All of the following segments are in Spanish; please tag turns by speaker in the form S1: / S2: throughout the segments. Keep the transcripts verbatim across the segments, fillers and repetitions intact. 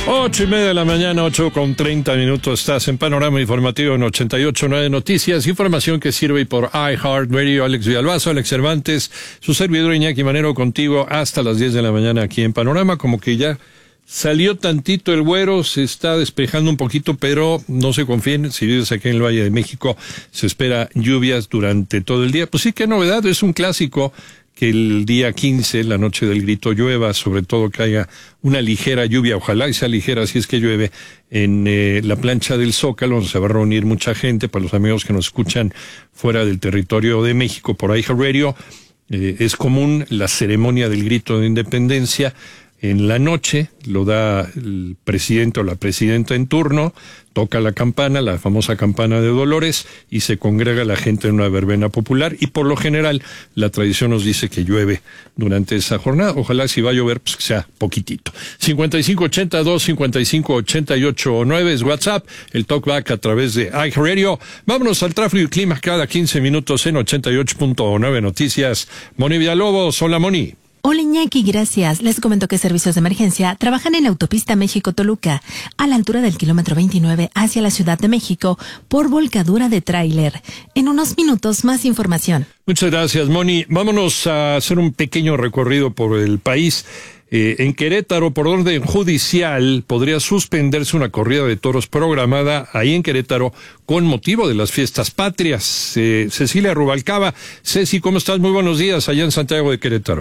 S1: Ocho y media de la mañana, ocho con treinta minutos. Estás en Panorama Informativo en ochenta y ocho punto nueve Noticias. Información que sirve por iHeartRadio. Alex Villalbazo, Alex Cervantes, su servidor Iñaki Manero contigo hasta las diez de la mañana aquí en Panorama. Como que ya salió tantito el güero, se está despejando un poquito, pero no se confíen. Si vives aquí en el Valle de México, se espera lluvias durante todo el día. Pues sí, qué novedad, es un clásico que el día quince, la noche del grito, llueva, sobre todo que haya una ligera lluvia, ojalá y sea ligera, si es que llueve, en eh, la plancha del Zócalo, donde se va a reunir mucha gente. Para los amigos que nos escuchan fuera del territorio de México, por iHeartRadio, eh, es común la ceremonia del grito de independencia. En la noche lo da el presidente o la presidenta en turno, toca la campana, la famosa campana de Dolores, y se congrega la gente en una verbena popular, y por lo general la tradición nos dice que llueve durante esa jornada. Ojalá si va a llover, pues que sea poquitito. cincuenta y cinco ochenta y dos, cincuenta y cinco ochenta y ocho nueve es WhatsApp, el talkback a través de iHeartRadio. Vámonos al tráfico y clima cada quince minutos en ochenta y ocho punto nueve Noticias. Moni Villalobos, hola Moni.
S2: Hola Iñaki, gracias. Les comento que servicios de emergencia trabajan en la autopista México-Toluca, a la altura del kilómetro veintinueve hacia la Ciudad de México, por volcadura de tráiler. En unos minutos, más información.
S1: Muchas gracias, Moni. Vámonos a hacer un pequeño recorrido por el país. Eh, en Querétaro, por orden judicial, podría suspenderse una corrida de toros programada ahí en Querétaro con motivo de las fiestas patrias. Eh, Cecilia Rubalcaba. Ceci, ¿cómo estás? Muy buenos días allá en Santiago de Querétaro.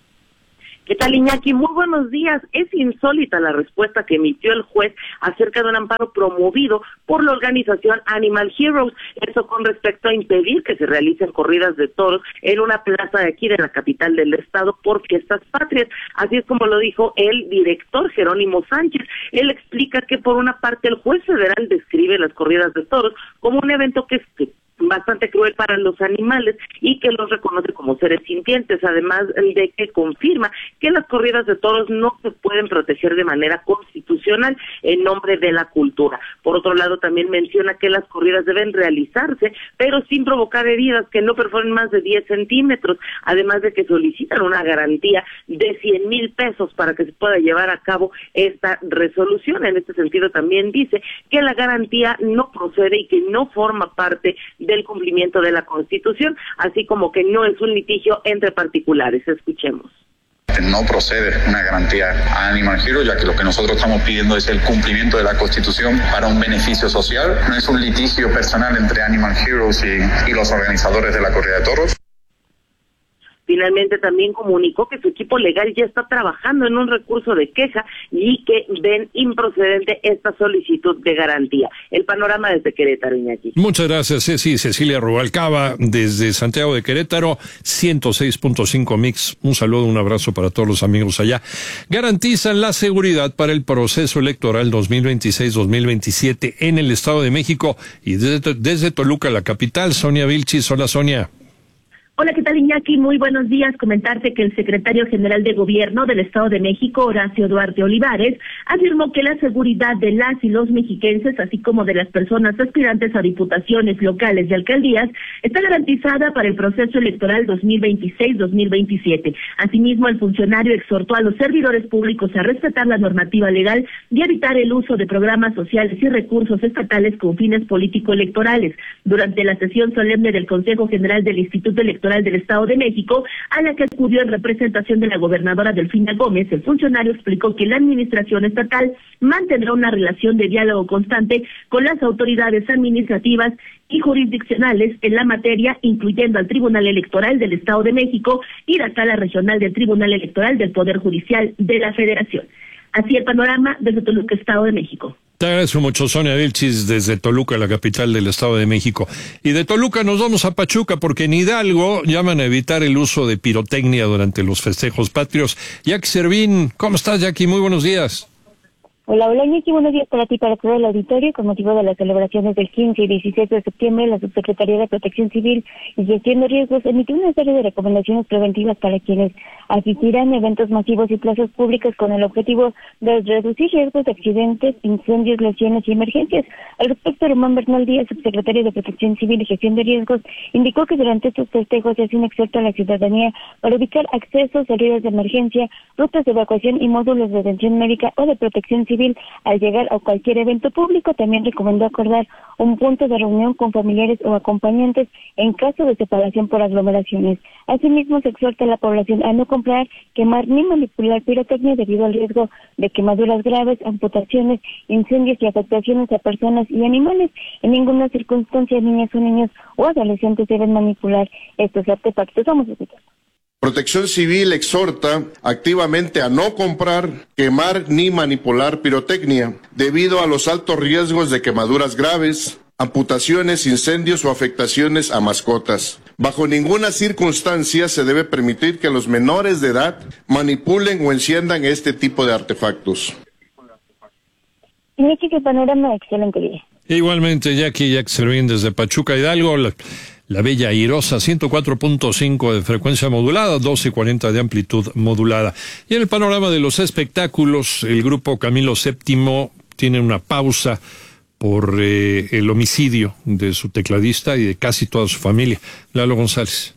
S3: ¿Qué tal, Iñaki? Muy buenos días. Es insólita la respuesta que emitió el juez acerca de un amparo promovido por la organización Animal Heroes. Eso con respecto a impedir que se realicen corridas de toros en una plaza de aquí de la capital del estado por fiestas patrias. Así es como lo dijo el director Jerónimo Sánchez. Él explica que por una parte el juez federal describe las corridas de toros como un evento que es bastante cruel para los animales y que los reconoce como seres sintientes, además de que confirma que las corridas de toros no se pueden proteger de manera constitucional en nombre de la cultura. Por otro lado, también menciona que las corridas deben realizarse, pero sin provocar heridas que no perforen más de diez centímetros, además de que solicitan una garantía de cien mil pesos para que se pueda llevar a cabo esta resolución. En este sentido, también dice que la garantía no procede y que no forma parte de del cumplimiento de la Constitución, así como que no es un litigio entre particulares. Escuchemos.
S4: No procede una garantía a Animal Heroes, ya que lo que nosotros estamos pidiendo es el cumplimiento de la Constitución para un beneficio social. No es un litigio personal entre Animal Heroes y, y los organizadores de la corrida de toros.
S3: Finalmente también comunicó que su equipo legal ya está trabajando en un recurso de queja y que ven improcedente esta solicitud de garantía. El panorama desde Querétaro, Iñaki.
S1: Muchas gracias, Ceci. Cecilia Rubalcaba desde Santiago de Querétaro, ciento seis punto cinco Mix. Un saludo, un abrazo para todos los amigos allá. Garantizan la seguridad para el proceso electoral dos mil veintiséis dos mil veintisiete en el Estado de México y desde, desde Toluca, la capital. Sonia Vilchis. Hola, Sonia.
S5: Hola, ¿qué tal, Iñaki? Muy buenos días. Comentarte que el secretario general de Gobierno del Estado de México, Horacio Duarte Olivares, afirmó que la seguridad de las y los mexiquenses, así como de las personas aspirantes a diputaciones locales y alcaldías, está garantizada para el proceso electoral dos mil veintiséis dos mil veintisiete. Asimismo, el funcionario exhortó a los servidores públicos a respetar la normativa legal y evitar el uso de programas sociales y recursos estatales con fines político-electorales. Durante la sesión solemne del Consejo General del Instituto Electoral del Estado de México, a la que acudió en representación de la gobernadora Delfina Gómez, el funcionario explicó que la administración estatal mantendrá una relación de diálogo constante con las autoridades administrativas y jurisdiccionales en la materia, incluyendo al Tribunal Electoral del Estado de México y la Sala Regional del Tribunal Electoral del Poder Judicial de la Federación. Así el panorama desde Toluca, Estado de México.
S1: Te agradezco mucho, Sonia Vilchis, desde Toluca, la capital del Estado de México. Y de Toluca nos vamos a Pachuca, porque en Hidalgo llaman a evitar el uso de pirotecnia durante los festejos patrios. Jackie Servín, ¿cómo estás, Jackie? Muy buenos días.
S6: Hola, hola, Iñaki, buenos días para ti, para todo el auditorio. Con motivo de las celebraciones del quince y diecisiete de septiembre, la Subsecretaría de Protección Civil y Gestión de Riesgos emitió una serie de recomendaciones preventivas para quienes asistirán a eventos masivos y plazas públicas con el objetivo de reducir riesgos de accidentes, incendios, lesiones y emergencias. Al respecto, Román Bernal Díaz, subsecretario de Protección Civil y Gestión de Riesgos, indicó que durante estos festejos se hace un exhorto a la ciudadanía para ubicar accesos, salidas de emergencia, rutas de evacuación y módulos de atención médica o de protección civil civil al llegar a cualquier evento público. También recomendó acordar un punto de reunión con familiares o acompañantes en caso de separación por aglomeraciones. Asimismo, se exhorta a la población a no comprar, quemar ni manipular pirotecnia debido al riesgo de quemaduras graves, amputaciones, incendios y afectaciones a personas y animales. En ninguna circunstancia niñas o niños o adolescentes deben manipular estos artefactos. Vamos a escuchar.
S7: Protección Civil exhorta activamente a no comprar, quemar ni manipular pirotecnia debido a los altos riesgos de quemaduras graves, amputaciones, incendios o afectaciones a mascotas. Bajo ninguna circunstancia se debe permitir que los menores de edad manipulen o enciendan este tipo de artefactos.
S6: Iñaki, qué panorama, excelente día.
S1: Igualmente, Jackie Jack Servín desde Pachuca, Hidalgo. La, la bella airosa, ciento cuatro punto cinco de frecuencia modulada, doce cuarenta de amplitud modulada. Y en el panorama de los espectáculos, el grupo Camilo séptimo tiene una pausa por eh, el homicidio de su tecladista y de casi toda su familia. Lalo González.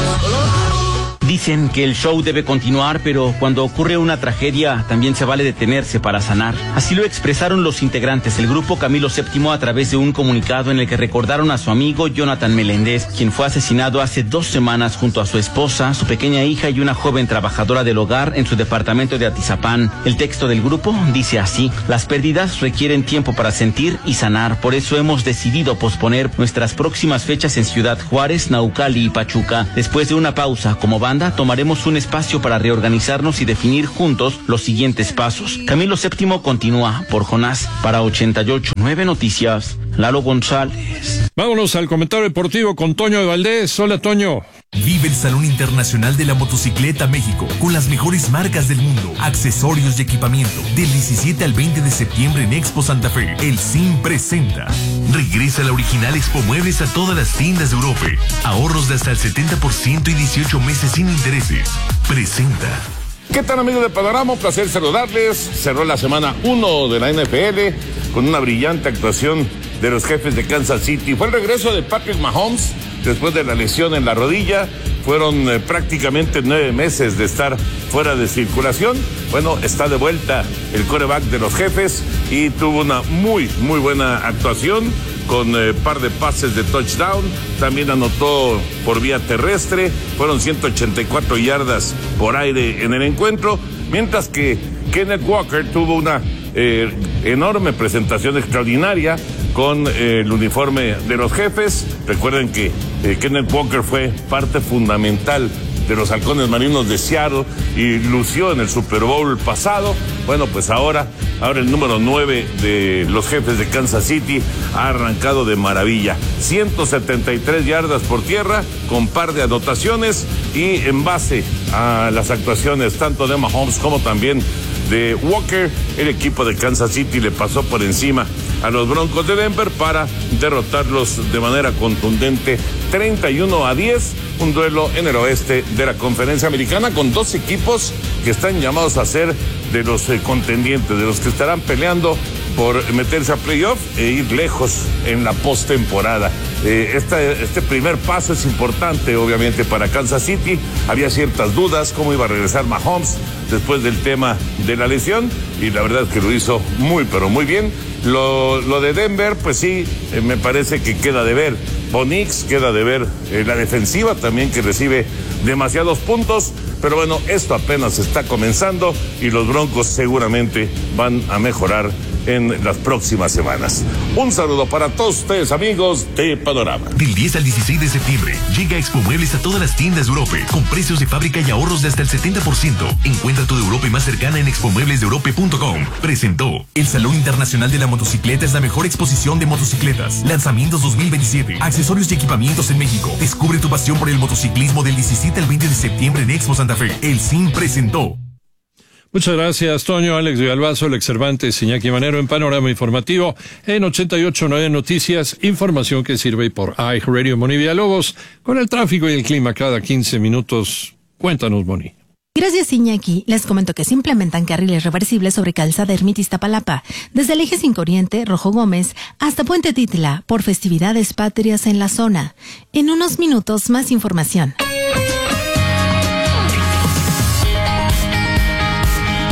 S8: Dicen que el show debe continuar, pero cuando ocurre una tragedia también se vale detenerse para sanar. Así lo expresaron los integrantes del grupo Camilo séptimo a través de un comunicado en el que recordaron a su amigo Jonathan Meléndez, quien fue asesinado hace dos semanas junto a su esposa, su pequeña hija y una joven trabajadora del hogar en su departamento de Atizapán. El texto del grupo dice así: las pérdidas requieren tiempo para sentir y sanar, por eso hemos decidido posponer nuestras próximas fechas en Ciudad Juárez, Naucali y Pachuca. Después de una pausa como banda, tomaremos un espacio para reorganizarnos y definir juntos los siguientes pasos. Camilo séptimo continúa por Jonás para ochenta y ocho punto nueve Noticias. Lalo González.
S1: Vámonos al comentario deportivo con Toño de Valdés. Hola, Toño.
S9: Vive el Salón Internacional de la Motocicleta México con las mejores marcas del mundo, accesorios y equipamiento. Del diecisiete al veinte de septiembre en Expo Santa Fe, el S I M presenta. Regresa la original Expo Muebles a todas las tiendas de Europa. Ahorros de hasta el setenta por ciento y dieciocho meses sin intereses. Presenta.
S10: ¿Qué tal, amigos de Panorama? Un placer saludarles. Cerró la semana uno de la N F L con una brillante actuación de los Jefes de Kansas City. Fue el regreso de Patrick Mahomes después de la lesión en la rodilla. Fueron eh, prácticamente nueve meses de estar fuera de circulación. Bueno, está de vuelta el quarterback de los Jefes y tuvo una muy, muy buena actuación con eh, par de pases de touchdown. También anotó por vía terrestre. Fueron ciento ochenta y cuatro yardas por aire en el encuentro, mientras que Kenneth Walker tuvo una eh, enorme presentación extraordinaria con eh, el uniforme de los Jefes. Recuerden que eh, Kenneth Walker fue parte fundamental de los Halcones Marinos de Seattle y lució en el Super Bowl pasado. Bueno, pues ahora, ahora el número nueve de los Jefes de Kansas City ha arrancado de maravilla. ciento setenta y tres yardas por tierra, con par de anotaciones, y en base a las actuaciones tanto de Mahomes como también de Walker, el equipo de Kansas City le pasó por encima a los Broncos de Denver para derrotarlos de manera contundente treinta y uno a diez, un duelo en el oeste de la Conferencia Americana con dos equipos que están llamados a ser de los eh, contendientes, de los que estarán peleando por meterse a playoff e ir lejos en la postemporada. Eh, esta, este primer paso es importante, obviamente, para Kansas City. Había ciertas dudas cómo iba a regresar Mahomes después del tema de la lesión, y la verdad es que lo hizo muy, pero muy bien. Lo, lo de Denver, pues sí, eh, me parece que queda de ver. Bo Nix, queda de ver eh, la defensiva también, que recibe demasiados puntos. Pero bueno, esto apenas está comenzando y los Broncos seguramente van a mejorar en las próximas semanas. Un saludo para todos ustedes, amigos de Panorama.
S9: Del diez al dieciséis de septiembre, llega Expo Muebles a todas las tiendas de Europa, con precios de fábrica y ahorros de hasta el setenta por ciento. Encuentra tu de Europa más cercana en expo muebles de europa punto com. Presentó. El Salón Internacional de la Motocicleta es la mejor exposición de motocicletas. Lanzamientos dos mil veintisiete. Accesorios y equipamientos en México. Descubre tu pasión por el motociclismo del diecisiete al veinte de septiembre en Expo Santa Fe. El S I M presentó.
S1: Muchas gracias, Toño. Alex Villalbazo, Alex Cervantes, Iñaki Manero en Panorama Informativo en ochenta y ocho punto nueve Noticias, información que sirve por iHeartRadio. Moni Villalobos, con el tráfico y el clima cada quince minutos. Cuéntanos, Moni.
S2: Gracias, Iñaki. Les comento que se implementan carriles reversibles sobre Calzada Ermita Iztapalapa, desde el eje cinco Oriente, Rojo Gómez, hasta Puente Titla, por festividades patrias en la zona. En unos minutos, más información.
S10: La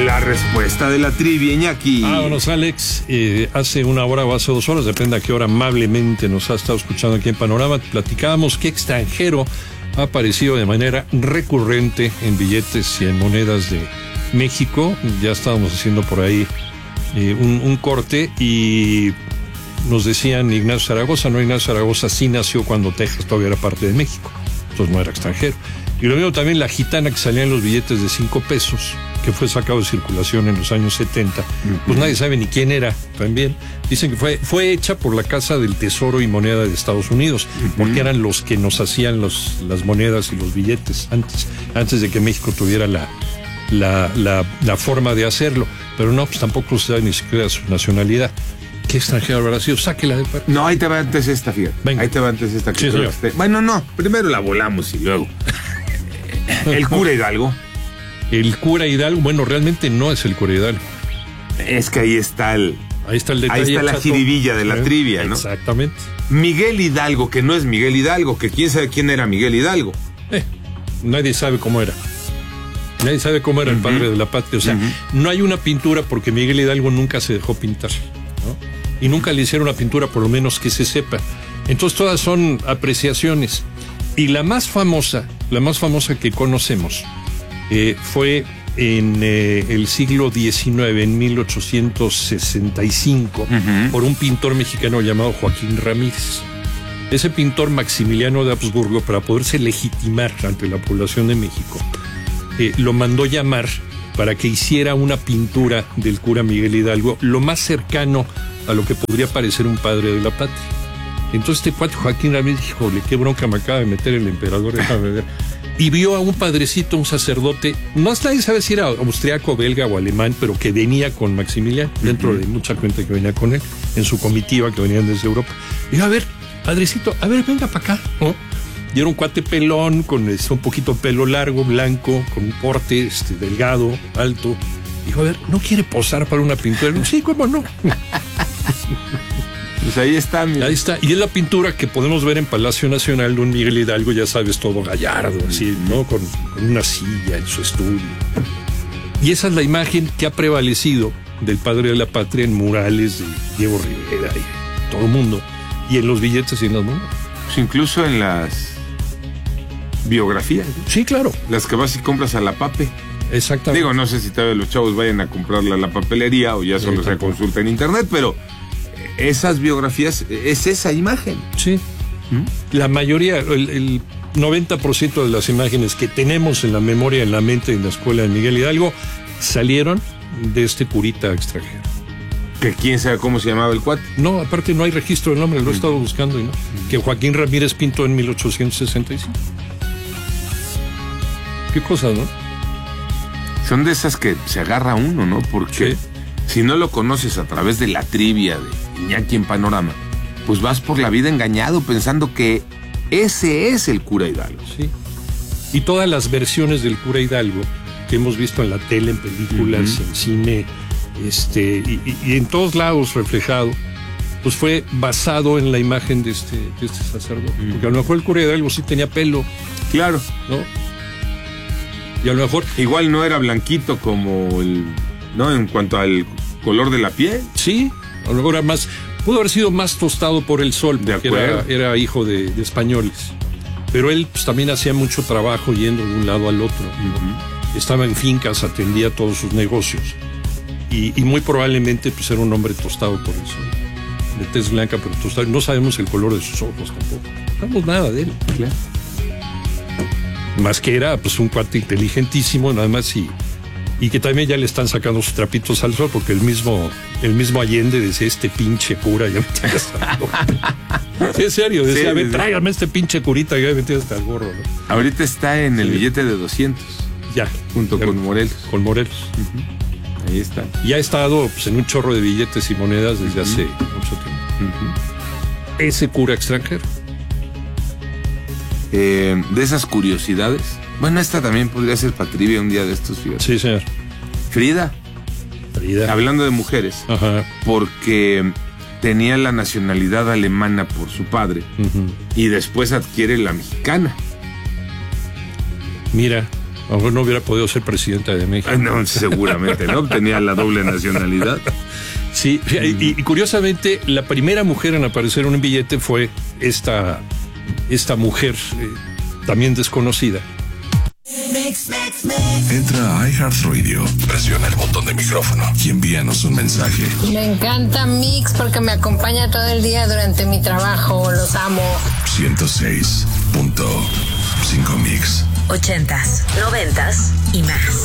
S11: La respuesta de la trivia, Iñaki.
S1: Vámonos, Alex. Eh, hace una hora o hace dos horas, depende a qué hora amablemente nos ha estado escuchando aquí en Panorama, platicábamos qué extranjero ha aparecido de manera recurrente en billetes y en monedas de México. Ya estábamos haciendo por ahí eh, un, un corte y nos decían Ignacio Zaragoza. No, Ignacio Zaragoza sí nació cuando Texas todavía era parte de México, entonces no era extranjero. Y lo mismo también la gitana que salía en los billetes de cinco pesos, que fue sacado de circulación en los años setenta, pues nadie sabe ni quién era también. Dicen que fue, fue hecha por la Casa del Tesoro y Moneda de Estados Unidos, uh-huh. porque eran los que nos hacían los, las monedas y los billetes antes, antes de que México tuviera la, la, la, la forma de hacerlo. Pero no, pues tampoco se sabe ni siquiera su nacionalidad. ¿Qué extranjero habrá sido? Sáquela de parte.
S11: No, ahí te va antes esta, fíjate. Venga. Ahí te va antes esta. Que
S1: sí,
S11: esté. Bueno, no, primero la volamos y luego. El cura Hidalgo.
S1: El cura Hidalgo, bueno, realmente no es el cura Hidalgo.
S11: Es que ahí está el...
S1: Ahí está el detalle.
S11: Ahí está la
S1: chato.
S11: jiribilla de la
S1: ¿Eh?
S11: trivia, ¿no?
S1: Exactamente.
S11: Miguel Hidalgo, que no es Miguel Hidalgo, que quién sabe quién era Miguel Hidalgo.
S1: Eh, nadie sabe cómo era. Nadie sabe cómo era uh-huh. el padre de la patria. O sea, uh-huh. no hay una pintura porque Miguel Hidalgo nunca se dejó pintar, ¿no? Y nunca le hicieron una pintura, por lo menos que se sepa. Entonces todas son apreciaciones. Y la más famosa, la más famosa que conocemos, eh, fue en eh, el siglo diecinueve, en mil ochocientos sesenta y cinco, uh-huh. por un pintor mexicano llamado Joaquín Ramírez. Ese pintor Maximiliano de Habsburgo, para poderse legitimar ante la población de México, eh, lo mandó llamar para que hiciera una pintura del cura Miguel Hidalgo, lo más cercano a lo que podría parecer un padre de la patria. Entonces este cuate Joaquín Ramírez dijo, híjole, qué bronca me acaba de meter el emperador, déjame ver. Y vio a un padrecito, un sacerdote, no nadie sabe si era austriaco, belga o alemán, pero que venía con Maximiliano, dentro uh-huh. de mucha gente que venía con él, en su comitiva que venían desde Europa. Dijo, a ver, padrecito, a ver, venga para acá, ¿no? Y era un cuate pelón, con este, un poquito pelo largo, blanco, con un porte este, delgado, alto. Dijo, a ver, ¿no quiere posar para una pintura? Dijo, sí, ¿cómo no?
S11: Pues ahí está, mira.
S1: Ahí está. Y es la pintura que podemos ver en Palacio Nacional de un Miguel Hidalgo, ya sabes, todo gallardo, así, ¿no? Con, con una silla en su estudio. Y esa es la imagen que ha prevalecido del padre de la patria en murales de Diego Rivera y todo el mundo. Y en los billetes y en las monedas.
S11: Pues incluso en las biografías, ¿no?
S1: Sí, claro.
S11: Las que vas y compras a la Pape.
S1: Exactamente.
S11: Digo, no sé si todavía los chavos vayan a comprarla a la papelería o ya solo sí, se consulta en internet, pero esas biografías, es esa imagen.
S1: Sí. ¿Mm? La mayoría, el, el noventa por ciento de las imágenes que tenemos en la memoria, en la mente, en la escuela de Miguel Hidalgo, salieron de este curita extranjero.
S11: ¿Que quién sabe cómo se llamaba el cuate?
S1: No, aparte no hay registro del nombre, lo he estado buscando y no. Que Joaquín Ramírez pintó en mil ochocientos sesenta y cinco. Qué cosas, ¿no?
S11: Son de esas que se agarra uno, ¿no? Porque sí. si no lo conoces a través de la trivia de Iñaki en Panorama, pues vas por la vida engañado pensando que ese es el cura Hidalgo.
S1: Sí. Y todas las versiones del cura Hidalgo que hemos visto en la tele, en películas, uh-huh. en cine, este, y, y, y en todos lados reflejado, pues fue basado en la imagen de este, de este sacerdote. Uh-huh. Porque a lo mejor el cura Hidalgo sí tenía pelo.
S11: Claro.
S1: ¿No? Y a lo mejor...
S11: Igual no era blanquito como el... ¿no? En cuanto al color de la piel.
S1: Sí, a lo mejor era más... Pudo haber sido más tostado por el sol, porque era, era hijo de, de españoles. Pero él pues, también hacía mucho trabajo yendo de un lado al otro. Uh-huh. Estaba en fincas, atendía todos sus negocios. Y, y muy probablemente pues, era un hombre tostado por el sol. De tez blanca, pero tostado. No sabemos el color de sus ojos tampoco. No sabemos nada de él.
S11: Claro.
S1: Más que era pues un cuate inteligentísimo, nada más, y, y que también ya le están sacando sus trapitos al sol, porque el mismo, el mismo Allende decía, este pinche cura, ya me tiene hasta el gorro. Sí, en serio, decía, sí, ven, tráigame este pinche curita, ya me tiene hasta el gorro, ¿no?
S11: Ahorita está en el sí. billete de doscientos.
S1: Ya.
S11: Junto ya, con Morelos.
S1: Con Morelos.
S11: Uh-huh. Ahí está.
S1: Y ha estado pues, en un chorro de billetes y monedas desde uh-huh. hace mucho tiempo. Uh-huh. Ese cura extranjero.
S11: Eh, de esas curiosidades. Bueno, esta también podría ser para trivia un día de estos, fíjate.
S1: Sí, señor.
S11: Frida.
S1: Frida.
S11: Hablando de mujeres.
S1: Ajá.
S11: Porque tenía la nacionalidad alemana por su padre. Uh-huh. Y después adquiere la mexicana.
S1: Mira. A lo mejor no hubiera podido ser presidenta de México.
S11: No, seguramente, ¿no? Tenía la doble nacionalidad.
S1: Sí, y, y curiosamente, la primera mujer en aparecer en un billete fue esta, esta mujer, eh, también desconocida.
S12: Entra a iHeartRadio, presiona el botón de micrófono y envíanos un mensaje.
S13: Me encanta Mix porque me acompaña todo el día durante mi trabajo. Los amo.
S12: ciento seis punto cinco Mix.
S14: Ochentas, noventas y más.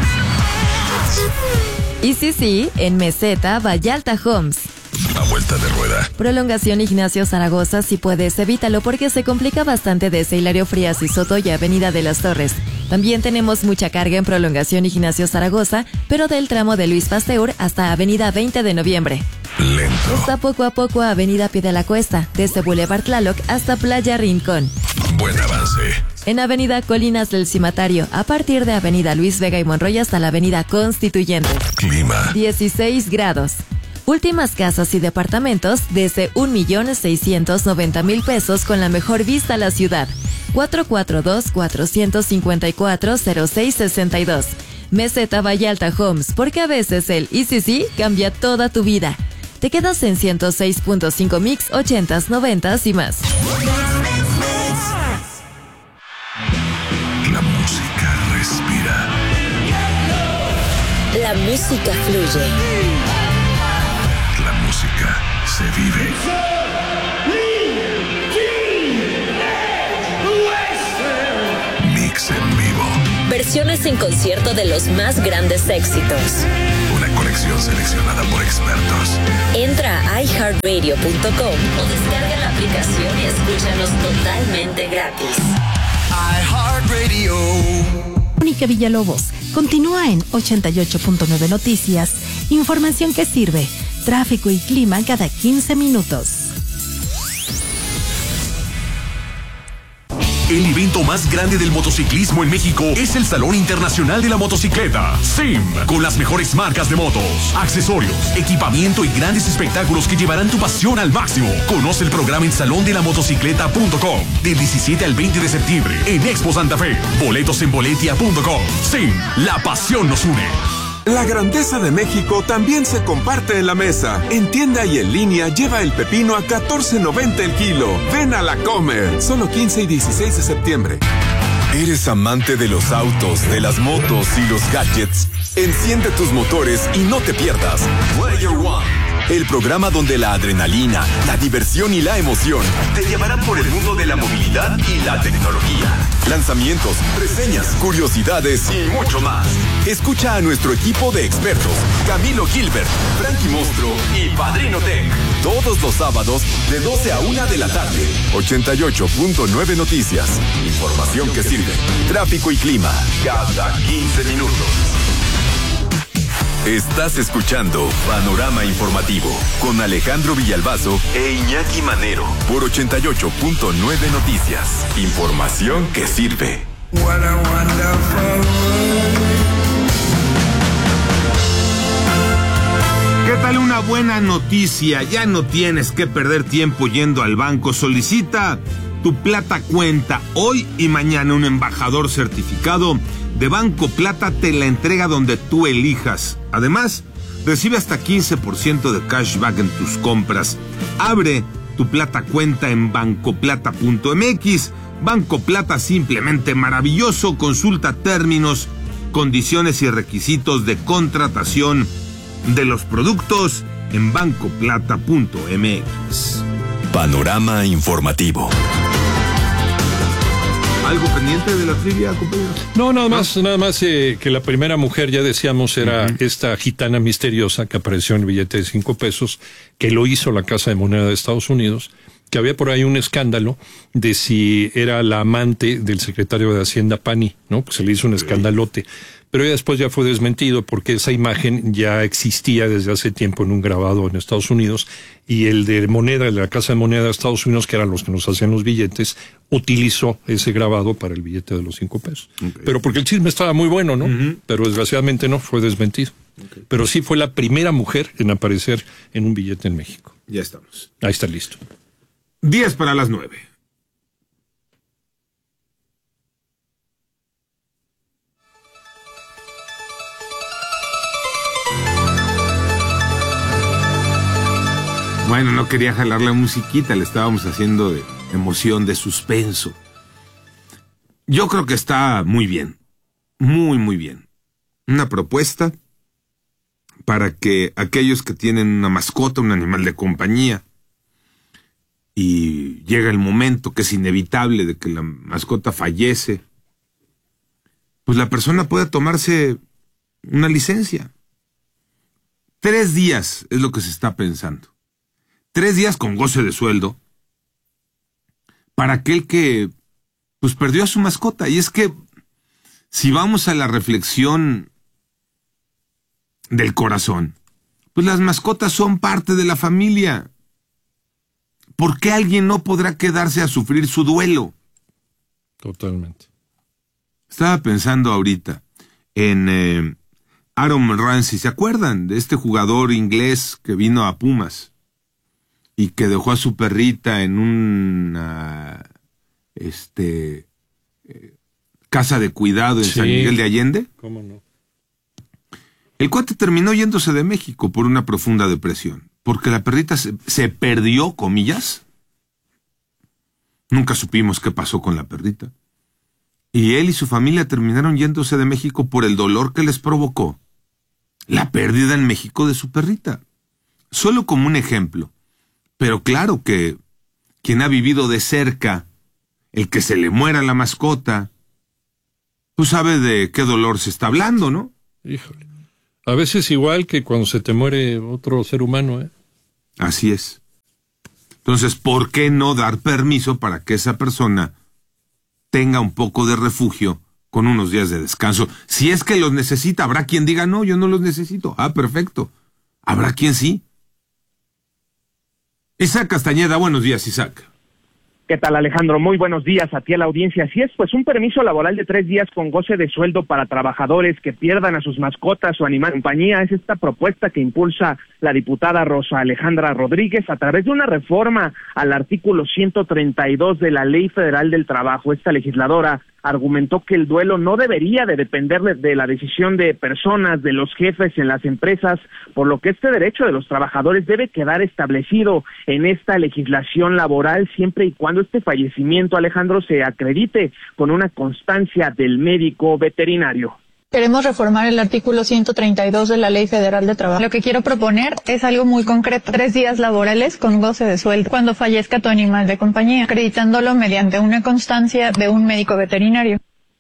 S15: Y sí, sí, en Meseta, Vallarta Homes.
S12: A vuelta de rueda.
S15: Prolongación Ignacio Zaragoza, si puedes, evítalo porque se complica bastante desde Hilario Frías y Soto y Avenida de las Torres. También tenemos mucha carga en Prolongación Ignacio Zaragoza, pero del tramo de Luis Pasteur hasta Avenida veinte de noviembre.
S12: Lento.
S15: Está poco a poco a Avenida Pie de la Cuesta, desde Boulevard Tlaloc hasta Playa Rincón.
S12: Buen avance.
S15: En Avenida Colinas del Cimatario, a partir de Avenida Luis Vega y Monroy hasta la Avenida Constituyentes.
S12: Clima.
S15: dieciséis grados. Últimas casas y departamentos desde un millón seiscientos noventa mil pesos con la mejor vista a la ciudad. cuatro cuatro dos, cuatro cinco cuatro, cero seis seis dos. Meseta Vallarta Homes, porque a veces el I C C cambia toda tu vida. Te quedas en ciento seis punto cinco Mix, ochentas, noventas y más.
S12: La música respira.
S14: La música fluye.
S12: La música se vive. Mix en vivo.
S14: Versiones en concierto de los más grandes éxitos.
S12: Una colección seleccionada por expertos.
S14: Entra a i heart radio punto com o descarga la aplicación y escúchanos totalmente gratis.
S2: iHeartRadio. Mónica Villalobos continúa en ochenta y ocho punto nueve Noticias. Información que sirve. Tráfico y clima cada quince minutos.
S9: El evento más grande del motociclismo en México es el Salón Internacional de la Motocicleta, S I M, con las mejores marcas de motos, accesorios, equipamiento y grandes espectáculos que llevarán tu pasión al máximo. Conoce el programa en salón de la motocicleta punto com del diecisiete al veinte de septiembre en Expo Santa Fe. Boletos en boletia punto com. S I M, la pasión nos une.
S16: La grandeza de México también se comparte en la mesa. En tienda y en línea lleva el pepino a catorce noventa el kilo. Ven a La Comer. Solo quince y dieciséis de septiembre.
S17: ¿Eres amante de los autos, de las motos y los gadgets? Enciende tus motores y no te pierdas Player One. El programa donde la adrenalina, la diversión y la emoción te llevarán por el mundo de la movilidad y la tecnología. Lanzamientos, reseñas, curiosidades y mucho más. Escucha a nuestro equipo de expertos, Camilo Gilbert, Frankie Mostro y Padrino Tech. Todos los sábados de doce a una de la tarde. ochenta y ocho punto nueve Noticias. Información que sirve. Tráfico y clima cada quince minutos. Estás escuchando Panorama Informativo con Alejandro Villalbazo e Iñaki Manero por ochenta y ocho punto nueve Noticias. Información que sirve.
S18: What a wonderful
S10: ¿Qué tal? Una buena noticia. Ya no tienes que perder tiempo yendo al banco. Solicita tu Plata Cuenta. Hoy y mañana un embajador certificado de Banco Plata te la entrega donde tú elijas. Además, recibe hasta quince por ciento de cashback en tus compras. Abre tu Plata Cuenta en banco plata punto m x. Banco Plata, simplemente maravilloso. Consulta términos, condiciones y requisitos de contratación de los productos en banco plata punto m x.
S17: Panorama Informativo.
S10: ¿Algo pendiente de la trivia, compañero?
S1: No, nada más, nada más eh, que la primera mujer, ya decíamos, era uh-huh. esta gitana misteriosa que apareció en el billete de cinco pesos, que lo hizo la Casa de Moneda de Estados Unidos, que había por ahí un escándalo de si era la amante del secretario de Hacienda Pani, ¿no? Que se le hizo un escandalote. Pero ya después ya fue desmentido porque esa imagen ya existía desde hace tiempo en un grabado en Estados Unidos, y el de moneda, de la Casa de Moneda de Estados Unidos, que eran los que nos hacían los billetes, utilizó ese grabado para el billete de los cinco pesos. Okay. Pero porque el chisme estaba muy bueno, ¿no? Uh-huh. Pero desgraciadamente no, fue desmentido. Okay. Pero sí fue la primera mujer en aparecer en un billete en México.
S10: Ya estamos.
S1: Ahí está listo.
S10: Diez para las nueve.
S11: Bueno, no quería jalar la musiquita, le estábamos haciendo de emoción, de suspenso. Yo creo que está muy bien, muy, muy bien. Una propuesta para que aquellos que tienen una mascota, un animal de compañía, y llega el momento que es inevitable de que la mascota fallece, pues la persona pueda tomarse una licencia. Tres días es lo que se está pensando. Tres días con goce de sueldo para aquel que pues perdió a su mascota. Y es que si vamos a la reflexión del corazón, pues las mascotas son parte de la familia. ¿Por qué alguien no podrá quedarse a sufrir su duelo?
S1: Totalmente.
S11: Estaba pensando ahorita en eh, Aaron Ramsey. ¿Se acuerdan de este jugador inglés que vino a Pumas y que dejó a su perrita en una este, eh, casa de cuidado en sí. San Miguel de Allende?
S1: ¿Cómo no?
S11: El cuate terminó yéndose de México por una profunda depresión, porque la perrita se, se perdió, comillas. Nunca supimos qué pasó con la perrita. Y él y su familia terminaron yéndose de México por el dolor que les provocó la pérdida en México de su perrita. Solo como un ejemplo. Pero claro que quien ha vivido de cerca el que se le muera la mascota, pues sabe de qué dolor se está hablando, ¿no?
S1: Híjole. A veces igual que cuando se te muere otro ser humano, ¿eh?
S11: Así es. Entonces, ¿por qué no dar permiso para que esa persona tenga un poco de refugio con unos días de descanso? Si es que los necesita, habrá quien diga, no, yo no los necesito. Ah, perfecto. Habrá quien sí. Isaac Castañeda, buenos días, Isaac.
S19: ¿Qué tal, Alejandro? Muy buenos días a ti, a la audiencia. Así es, pues un permiso laboral de tres días con goce de sueldo para trabajadores que pierdan a sus mascotas o animales de compañía es esta propuesta que impulsa la diputada Rosa Alejandra Rodríguez a través de una reforma al artículo ciento treinta y dos de la Ley Federal del Trabajo. Esta legisladora argumentó que el duelo no debería de depender de la decisión de personas, de los jefes en las empresas, por lo que este derecho de los trabajadores debe quedar establecido en esta legislación laboral siempre y cuando este fallecimiento, Alejandro, se acredite con una constancia del médico veterinario.
S20: Queremos reformar el artículo ciento treinta y dos de la Ley Federal de Trabajo. Lo que quiero proponer es algo muy concreto. Tres días laborales con goce de sueldo cuando fallezca tu animal de compañía, acreditándolo mediante una constancia de un médico veterinario.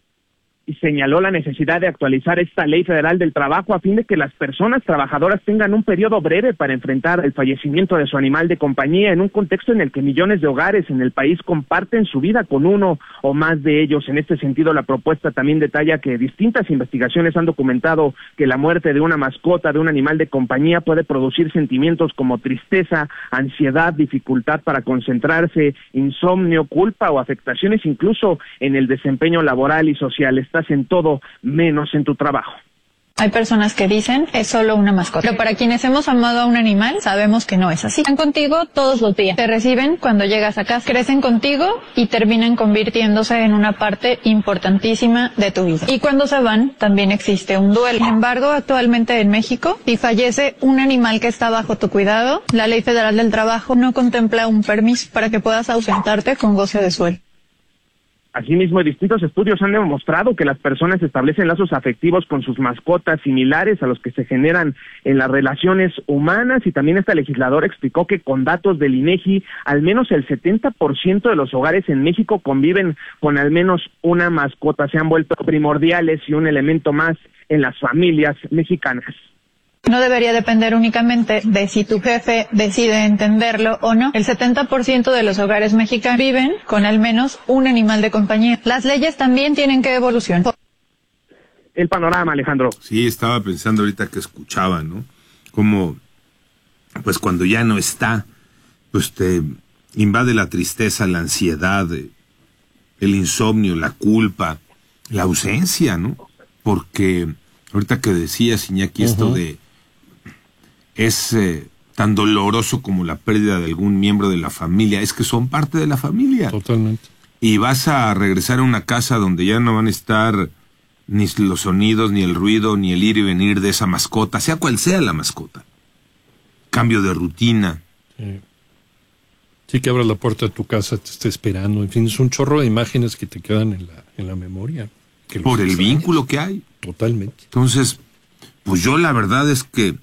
S19: Y señaló la necesidad de actualizar esta Ley Federal del Trabajo a fin de que las personas trabajadoras tengan un periodo breve para enfrentar el fallecimiento de su animal de compañía en un contexto en el que millones de hogares en el país comparten su vida con uno o más de ellos. En este sentido, la propuesta también detalla que distintas investigaciones han documentado que la muerte de una mascota, de un animal de compañía, puede producir sentimientos como tristeza, ansiedad, dificultad para concentrarse, insomnio, culpa o afectaciones incluso en el desempeño laboral y social. Estás en todo menos en tu trabajo.
S20: Hay personas que dicen es solo una mascota, pero para quienes hemos amado a un animal sabemos que no es así. Están contigo todos los días, te reciben cuando llegas a casa, crecen contigo y terminan convirtiéndose en una parte importantísima de tu vida. Y cuando se van también existe un duelo. Sin embargo, actualmente en México, si fallece un animal que está bajo tu cuidado, la Ley Federal del Trabajo no contempla un permiso para que puedas ausentarte con goce de sueldo.
S19: Asimismo, distintos estudios han demostrado que las personas establecen lazos afectivos con sus mascotas similares a los que se generan en las relaciones humanas, y también esta legisladora explicó que con datos del INEGI, al menos el setenta por ciento de los hogares en México conviven con al menos una mascota. Se han vuelto primordiales y un elemento más en las familias mexicanas.
S20: No debería depender únicamente de si tu jefe decide entenderlo o no. El setenta por ciento de los hogares mexicanos viven con al menos un animal de compañía. Las leyes también tienen que evolucionar.
S19: El panorama, Alejandro.
S11: Sí, estaba pensando ahorita que escuchaba, ¿no? Como, pues cuando ya no está, pues te invade la tristeza, la ansiedad, el insomnio, la culpa, la ausencia, ¿no? Porque ahorita que decías, Iñaki, uh-huh. esto de es eh, tan doloroso como la pérdida de algún miembro de la familia, es que son parte de la familia.
S1: Totalmente.
S11: Y vas a regresar a una casa donde ya no van a estar ni los sonidos, ni el ruido, ni el ir y venir de esa mascota, sea cual sea la mascota. Cambio de rutina.
S1: Eh, sí, que abras la puerta de tu casa, te esté esperando. En fin, es un chorro de imágenes que te quedan en la, en la memoria. Que
S11: Por el vínculo que hay.
S1: Totalmente.
S11: Entonces, pues yo la verdad es que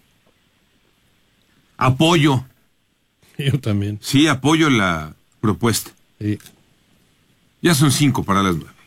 S11: apoyo.
S1: Yo también.
S11: Sí, apoyo la propuesta.
S1: Sí.
S11: Ya son cinco para las nueve.